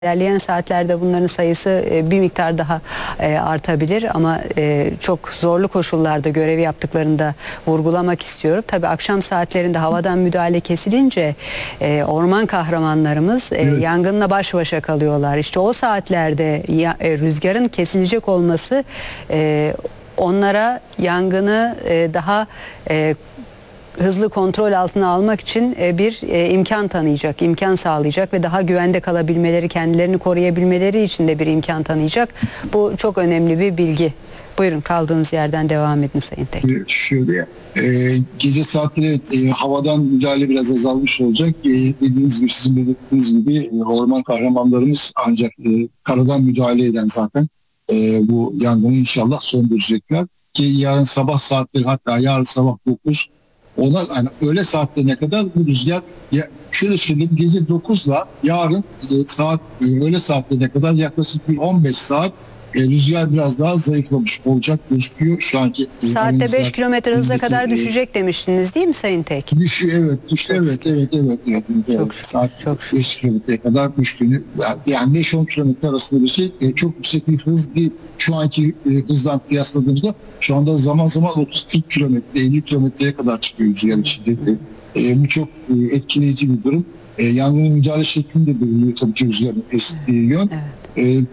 İlerleyen saatlerde bunların sayısı bir miktar daha artabilir ama çok zorlu koşullarda görev yaptıklarını da vurgulamak istiyorum. Tabii akşam saatlerinde havadan müdahale kesilince orman kahramanlarımız Evet. yangınla baş başa kalıyorlar. İşte o saatlerde rüzgarın kesilecek olması onlara yangını daha hızlı kontrol altına almak için bir imkan tanıyacak, imkan sağlayacak ve daha güvende kalabilmeleri, kendilerini koruyabilmeleri için de bir imkan tanıyacak. Bu çok önemli bir bilgi. Buyurun, kaldığınız yerden devam edin Sayın Tek. Şöyle, gece saatleri havadan müdahale biraz azalmış olacak. Dediğiniz gibi, sizin belirttiğiniz gibi orman kahramanlarımız ancak karadan müdahale eden zaten bu yangını inşallah söndürecekler. Ki yarın sabah saatleri, hatta yarın sabah 9 ona, yani öğle saatlerine kadar bu rüzgar, şöyle söyleyeyim, gece 9'la yarın öğle saatlerine kadar yaklaşık bir 15 saat rüzgar biraz daha zayıflamış olacak gözüküyor şu anki. Saatte 5 kilometre hıza kadar düşecek demiştiniz değil mi Sayın Tek? Düşüyor, evet. Çok şükür, Saat çok şükür. 5 kilometreye kadar düştüğünü, yani 5-10 kilometre arasında bir şey, çok yüksek bir hız değil. Şu anki hızdan kıyasladığımızda şu anda zaman zaman 30-40 kilometre, 50 kilometreye kadar çıkıyor rüzgar şiddeti. Bu çok etkileyici bir durum. Yangının müdahale şeklini de belirliyor tabii ki rüzgarın estiği yön. Evet.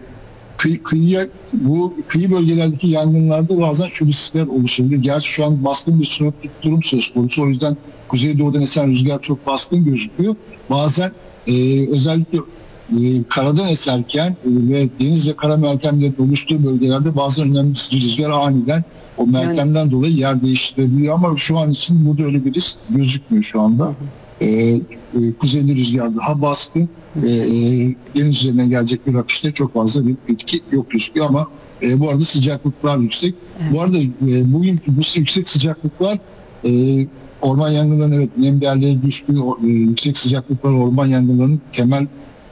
Bu kıyı bölgelerdeki yangınlarda bazen şu riskler oluşabilir. Gerçi şu an baskın bir sinoptik durum söz konusu. O yüzden kuzeydoğudan esen rüzgar çok baskın gözüküyor. Bazen özellikle karadan eserken ve deniz ve kara meltemlerin oluştuğu bölgelerde bazen önemli rüzgar aniden o meltemden dolayı yer değiştirebiliyor. Ama şu an için burada öyle bir risk gözükmüyor şu anda. Kuzeyli rüzgar daha baskın. Deniz üzerinden gelecek bir akışta çok fazla bir etki yok gözüküyor ama bu arada sıcaklıklar yüksek. Evet. Bu arada bugün bu yüksek sıcaklıklar orman yangınlarının, evet, nem değerleri düştü. Yüksek sıcaklıklar orman yangınlarının temel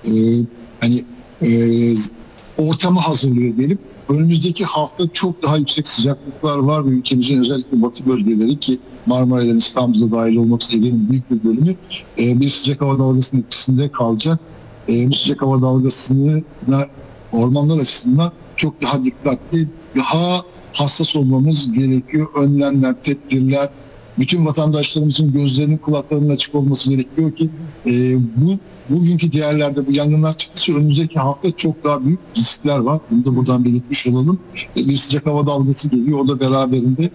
ortamı hazırlıyor diyelim. Önümüzdeki hafta çok daha yüksek sıcaklıklar var ve ülkemizin özellikle batı bölgeleri, ki Marmara'dan İstanbul'da dahil olmak üzere büyük bir bölümü bir sıcak hava dalgasının etkisinde kalacak. Bu sıcak hava dalgasına ormanlar açısından çok daha dikkatli, daha hassas olmamız gerekiyor. Önlemler, tedbirler, bütün vatandaşlarımızın gözlerinin, kulaklarının açık olması gerekiyor ki bugünkü değerlerde bu yangınlar çıktıysa önümüzdeki hafta çok daha büyük riskler var. Bunu da buradan belirtmiş olalım. Bir sıcak hava dalgası geliyor. O da beraberinde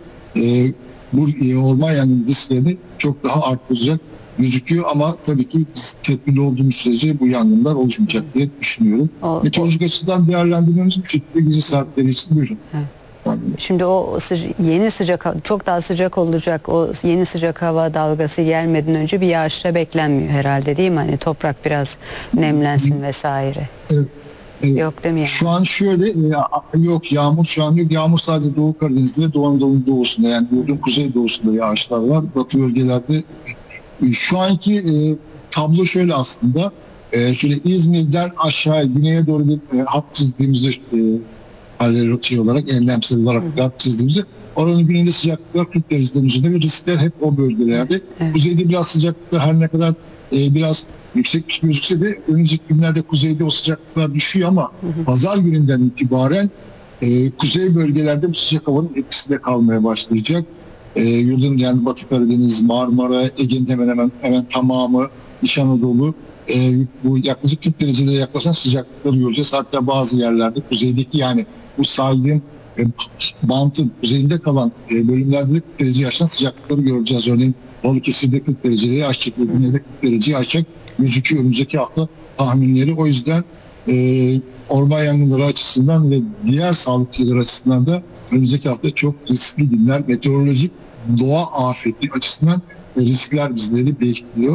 bu orman yangını risklerini çok daha arttıracak gözüküyor ama tabii ki biz tedbirli olduğumuz sürece bu yangınlar oluşmayacak diye düşünüyorum. Meteorolojik açıdan değerlendirmemiz bu şekilde gece saatleri için. Buyurun. Evet. Şimdi o yeni sıcak, çok daha sıcak olacak o yeni sıcak hava dalgası gelmeden önce bir yağış da beklenmiyor herhalde, değil mi? Hani toprak biraz nemlensin vesaire. Evet. Yok değil mi? Yani? Şu an şöyle, yok, yağmur şu an yok. Yağmur sadece Doğu Karadeniz'de ve Doğu Anadolu'nun doğusunda, yani Doğu'nun kuzey doğusunda yağışlar var. Batı bölgelerde şu anki tablo şöyle aslında. Şöyle İzmir'den aşağı güneye doğru bir hat çizdiğimizde, paralel olarak, enlemsel olarak hat çizdiğimizde, oranın güneyinde sıcaklıklar 40 dereceden üzerinde ve riskler hep o bölgelerde. Evet. Kuzeyde biraz sıcaklıklar her ne kadar biraz yüksek gözükse de önümüzdeki günlerde kuzeyde o sıcaklıklar düşüyor ama pazar gününden itibaren kuzey bölgelerde bu sıcak havanın etkisinde kalmaya başlayacak. Yurdun, yani Batı Karadeniz, Marmara, Ege'nin hemen tamamı, İç Anadolu, bu yaklaşık 40 derecelere yaklaşan sıcaklıkları göreceğiz. Hatta bazı yerlerde kuzeydeki, yani bu saydığım bantın kuzeyinde kalan bölümlerde 40 derece aşan sıcaklıkları göreceğiz. Örneğin Balıkesir'de 40 dereceyi aşacak, güneyde 40 dereceyi aşacak gözüküyor önümüzdeki hafta tahminleri. O yüzden orman yangınları açısından ve diğer sağlık şeyleri açısından da önümüzdeki hafta çok riskli günler. Meteorolojik, doğa afeti açısından riskler bizleri bekliyor.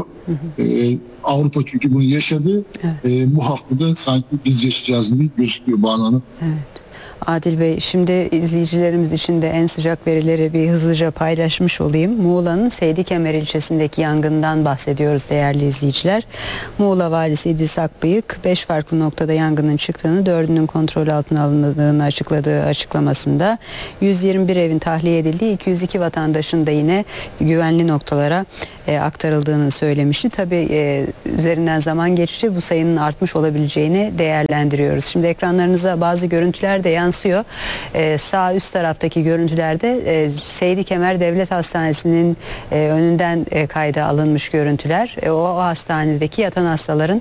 Avrupa çünkü bunu yaşadı. Evet. Bu haftada sanki biz yaşayacağız gibi gözüküyor Banu Hanım. Evet. Adil Bey, şimdi izleyicilerimiz için de en sıcak verileri bir hızlıca paylaşmış olayım. Muğla'nın Seydikemer ilçesindeki yangından bahsediyoruz değerli izleyiciler. Muğla Valisi İdris Akbıyık 5 farklı noktada yangının çıktığını, 4'ünün kontrol altına alındığını açıkladığı açıklamasında 121 evin tahliye edildiği, 202 vatandaşın da yine güvenli noktalara aktarıldığını söylemişti. Tabii üzerinden zaman geçti. Bu sayının artmış olabileceğini değerlendiriyoruz. Şimdi ekranlarınıza bazı görüntüler de yansıyor. Sağ üst taraftaki görüntülerde Seydikemer Devlet Hastanesi'nin önünden kayda alınmış görüntüler. O hastanedeki yatan hastaların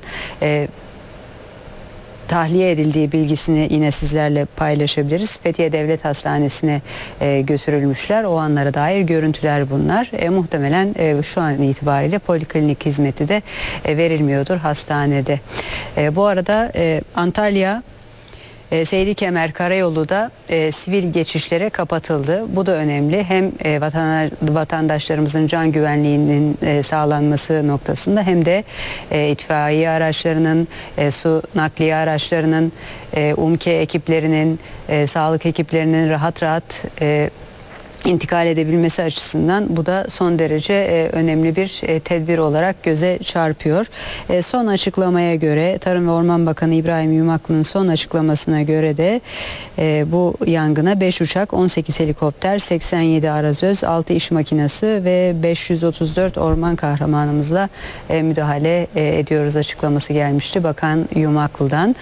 tahliye edildiği bilgisini yine sizlerle paylaşabiliriz. Fethiye Devlet Hastanesi'ne götürülmüşler. O anlara dair görüntüler bunlar. Muhtemelen şu an itibariyle poliklinik hizmeti de verilmiyordur hastanede. Bu arada Antalya Seydikemer Karayolu da sivil geçişlere kapatıldı. Bu da önemli. Hem vatandaşlarımızın can güvenliğinin sağlanması noktasında hem de itfaiye araçlarının, su nakliye araçlarının, UMKE ekiplerinin, sağlık ekiplerinin rahat intikal edebilmesi açısından bu da son derece önemli bir tedbir olarak göze çarpıyor. Son açıklamaya göre, Tarım ve Orman Bakanı İbrahim Yumaklı'nın son açıklamasına göre de bu yangına 5 uçak, 18 helikopter, 87 arazöz, 6 iş makinesi ve 534 orman kahramanımızla müdahale ediyoruz açıklaması gelmişti Bakan Yumaklı'dan.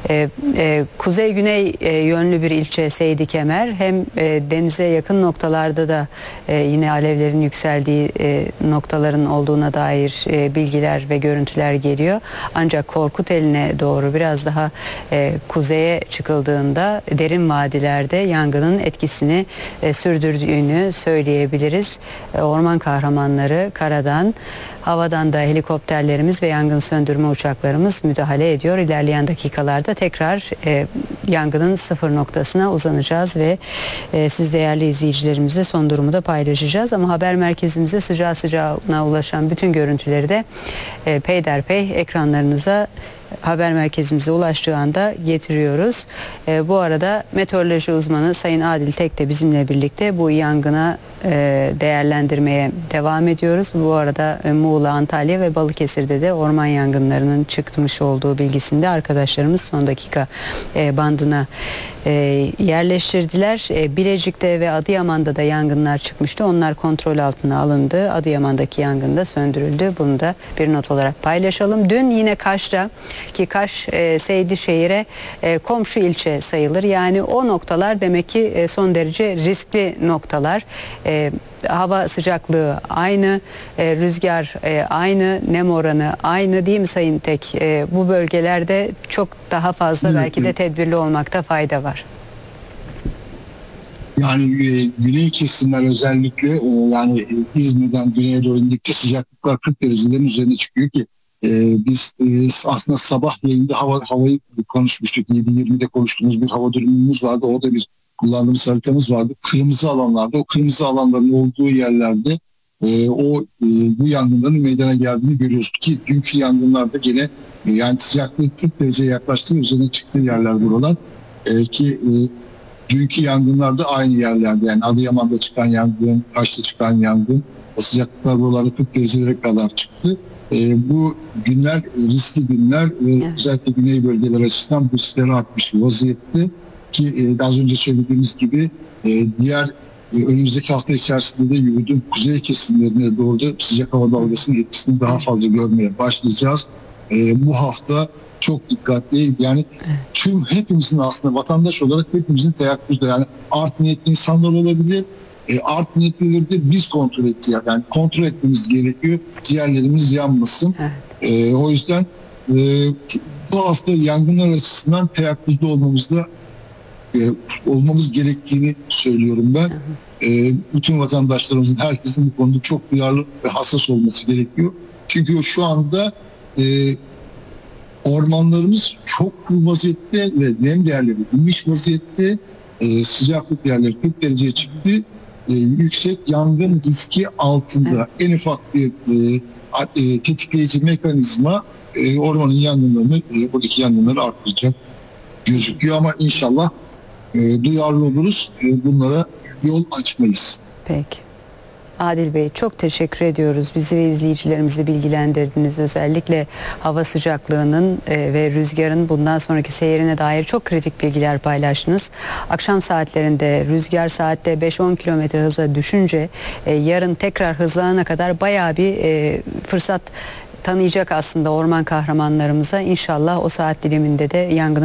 Kuzey-güney yönlü bir ilçe Seydikemer, hem denize yakın noktalarda da yine alevlerin yükseldiği noktaların olduğuna dair bilgiler ve görüntüler geliyor. Ancak Korkuteli'ne doğru biraz daha kuzeye çıkıldığında derin vadilerde yangının etkisini sürdürdüğünü söyleyebiliriz. Orman kahramanları karadan, havadan da helikopterlerimiz ve yangın söndürme uçaklarımız müdahale ediyor. İlerleyen dakikalarda tekrar yangının sıfır noktasına uzanacağız ve siz değerli izleyicilerimizle son durumu da paylaşacağız. Ama haber merkezimize sıcağı sıcağına ulaşan bütün görüntüleri de peyderpey ekranlarınıza, haber merkezimize ulaştığı anda getiriyoruz. Bu arada meteoroloji uzmanı Sayın Adil Tek de bizimle birlikte bu yangına değerlendirmeye devam ediyoruz. Bu arada Muğla, Antalya ve Balıkesir'de de orman yangınlarının çıkmış olduğu bilgisini de arkadaşlarımız son dakika bandına yerleştirdiler. Bilecik'te ve Adıyaman'da da yangınlar çıkmıştı. Onlar kontrol altına alındı. Adıyaman'daki yangın da söndürüldü. Bunu da bir not olarak paylaşalım. Dün yine Kaş'ta, ki Kaş Seydişehir'e komşu ilçe sayılır. Yani o noktalar demek ki son derece riskli noktalar. Hava sıcaklığı aynı, rüzgar aynı, nem oranı aynı, değil mi Sayın Tek? Bu bölgelerde çok daha fazla belki de tedbirli olmakta fayda var. Yani güney kesimler özellikle yani İzmir'den güneye doğru indikçe sıcaklıklar 40 derecelerin üzerine çıkıyor ki biz aslında sabah yayında havayı konuşmuştuk. 7.20'de konuştuğumuz bir hava durumumuz vardı. Orada bir kullandığımız haritamız vardı. Kırmızı alanlarda, o kırmızı alanların olduğu yerlerde bu yangınların meydana geldiğini görüyoruz ki dünkü yangınlarda gene yani sıcaklığın 40 dereceye yaklaştığı üzerine çıktığı yerler buralar. Dünkü yangınlarda aynı yerlerde, yani Adıyaman'da çıkan yangın, Kaş'ta çıkan yangın, sıcaklıklar buralarda 40 derecelere kadar çıktı. Bu günler riskli günler ve özellikle güney bölgeler açısından bu riskleri artmış bir vaziyette ki az önce söylediğimiz gibi diğer önümüzdeki hafta içerisinde de yürüdüğüm kuzey kesimlerine doğru da sıcak hava dalgasının etkisini daha fazla görmeye başlayacağız. Bu hafta çok dikkatli, yani hepimizin aslında vatandaş olarak hepimizin teyakkuzda, yani art niyetli insanlar olabilir. Art niyetlileri de biz kontrol edeceğiz. Yani kontrol etmemiz gerekiyor. Ciğerlerimiz yanmasın. O yüzden bu hafta yangınlar açısından teyakkuzda olmamız gerektiğini söylüyorum ben. Bütün vatandaşlarımızın, herkesin bu konuda çok duyarlı ve hassas olması gerekiyor. Çünkü şu anda ormanlarımız çok vaziyette ve nem değerleri inmiş vaziyette, sıcaklık değerleri 40 dereceye çıktı. Yüksek yangın riski altında en ufak bir tetikleyici mekanizma ormanın yangınlarını, buradaki yangınları arttıracak gözüküyor ama inşallah duyarlı oluruz. Bunlara yol açmayız. Peki. Adil Bey, çok teşekkür ediyoruz. Bizi ve izleyicilerimizi bilgilendirdiniz. Özellikle hava sıcaklığının ve rüzgarın bundan sonraki seyrine dair çok kritik bilgiler paylaştınız. Akşam saatlerinde rüzgar saatte 5-10 kilometre hıza düşünce yarın tekrar hızlanana kadar bayağı bir fırsat tanıyacak aslında orman kahramanlarımıza. İnşallah o saat diliminde de yangın